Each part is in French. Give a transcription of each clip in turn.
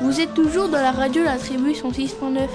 Vous êtes toujours dans la radio La Tribu 106.9.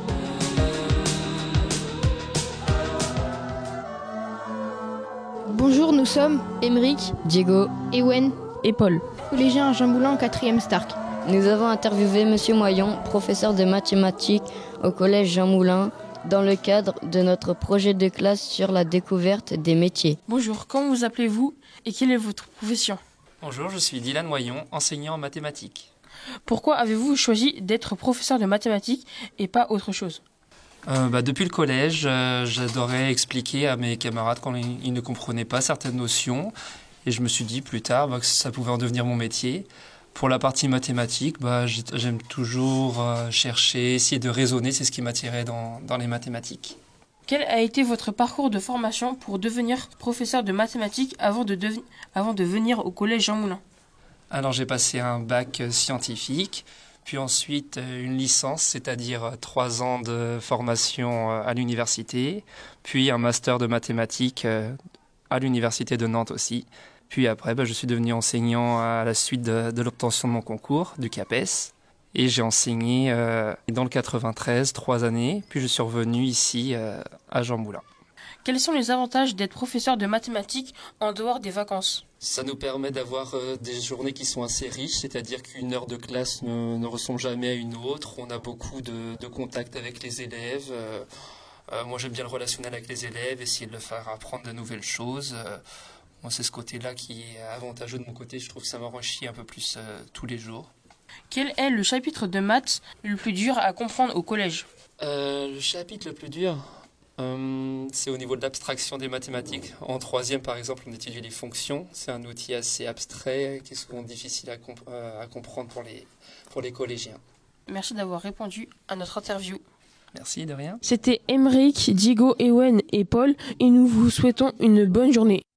Bonjour, nous sommes Émeric, Diego, Ewen et Paul, collégiens à Jean Moulin en 4e Stark. Nous avons interviewé Monsieur Moyon, professeur de mathématiques au collège Jean Moulin, dans le cadre de notre projet de classe sur la découverte des métiers. Bonjour, comment vous appelez-vous et quelle est votre profession? Bonjour, je suis Dylan Moyon, enseignant en mathématiques. Pourquoi avez-vous choisi d'être professeur de mathématiques et pas autre chose? Depuis le collège, j'adorais expliquer à mes camarades quand ils ne comprenaient pas certaines notions. Et je me suis dit plus tard que ça pouvait en devenir mon métier. Pour la partie mathématique, j'aime toujours chercher, essayer de raisonner, c'est ce qui m'attirait dans les mathématiques. Quel a été votre parcours de formation pour devenir professeur de mathématiques avant de venir au collège Jean Moulin? Alors j'ai passé un bac scientifique, puis ensuite une licence, c'est-à-dire 3 ans de formation à l'université, puis un master de mathématiques à l'université de Nantes aussi. Puis après, je suis devenu enseignant à la suite de l'obtention de mon concours, du CAPES. Et j'ai enseigné dans le 93, 3 années. Puis je suis revenu ici à Jean Moulin. Quels sont les avantages d'être professeur de mathématiques en dehors des vacances? Ça nous permet d'avoir des journées qui sont assez riches, c'est-à-dire qu'une heure de classe ne ressemble jamais à une autre. On a beaucoup de contacts avec les élèves. Moi, j'aime bien le relationnel avec les élèves, essayer de leur faire apprendre de nouvelles choses. Moi, c'est ce côté-là qui est avantageux de mon côté. Je trouve que ça m'enrichit un peu plus tous les jours. Quel est le chapitre de maths le plus dur à comprendre au collège? Le chapitre le plus dur, c'est au niveau de l'abstraction des mathématiques. En 3e, par exemple, on étudie les fonctions. C'est un outil assez abstrait qui est souvent difficile à comprendre pour les collégiens. Merci d'avoir répondu à notre interview. Merci, de rien. C'était Émeric, Diego, Ewen et Paul et nous vous souhaitons une bonne journée.